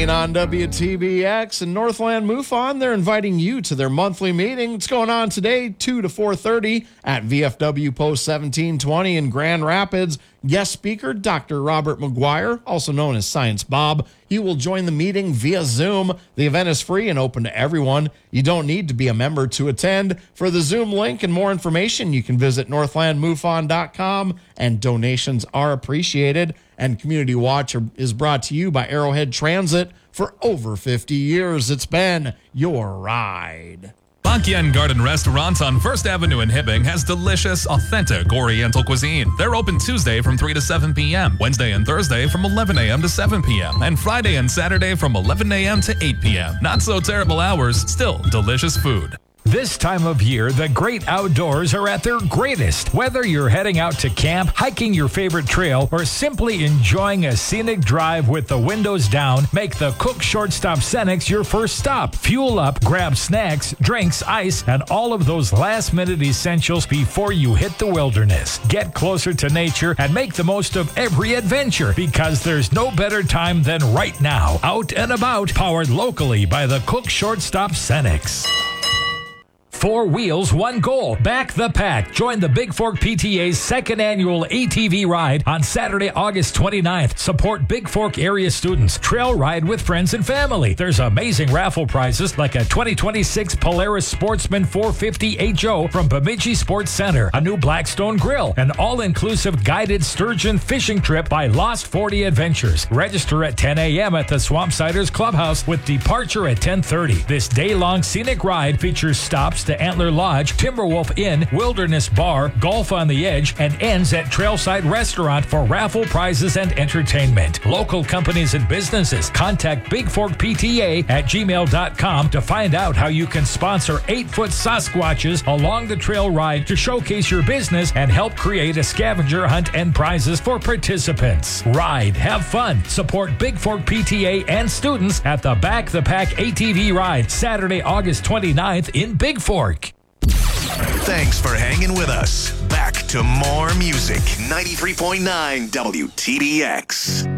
Rain on WTBX and Northland MUFON. They're inviting you to their monthly meeting. It's going on today, 2 to 4:30 at VFW Post 1720 in Grand Rapids. Guest speaker, Dr. Robert McGuire, also known as Science Bob. He will join the meeting via Zoom. The event is free and open to everyone. You don't need to be a member to attend. For the Zoom link and more information, you can visit northlandmufon.com, and donations are appreciated. And Community Watch is brought to you by Arrowhead Transit. For over 50 years, it's been your ride. Bakian Garden Restaurant on First Avenue in Hibbing has delicious, authentic Oriental cuisine. They're open Tuesday from 3 to 7 p.m., Wednesday and Thursday from 11 a.m. to 7 p.m., and Friday and Saturday from 11 a.m. to 8 p.m. Not so terrible hours, still delicious food. This time of year, the great outdoors are at their greatest. Whether you're heading out to camp, hiking your favorite trail, or simply enjoying a scenic drive with the windows down, make the Cook Shortstop Cenex your first stop. Fuel up, grab snacks, drinks, ice, and all of those last-minute essentials before you hit the wilderness. Get closer to nature and make the most of every adventure, because there's no better time than right now. Out and about, powered locally by the Cook Shortstop Cenex. 4 wheels, 1 goal. Back the pack. Join the Big Fork PTA's second annual ATV ride on Saturday, August 29th. Support Big Fork area students. Trail ride with friends and family. There's amazing raffle prizes like a 2026 Polaris Sportsman 450 HO from Bemidji Sports Center, a new Blackstone grill, an all-inclusive guided sturgeon fishing trip by Lost 40 Adventures. Register at 10 a.m. at the Swampsiders Clubhouse with departure at 10:30. This day-long scenic ride features stops to Antler Lodge, Timberwolf Inn, Wilderness Bar, Golf on the Edge, and ends at Trailside Restaurant for raffle prizes and entertainment. Local companies and businesses, contact Big Fork PTA at gmail.com to find out how you can sponsor 8-foot Sasquatches along the trail ride to showcase your business and help create a scavenger hunt and prizes for participants. Ride, have fun, support Big Fork PTA and students at the Back the Pack ATV ride, Saturday, August 29th in Big Fork. Thanks for hanging with us. Back to more music. 93.9 WTBX.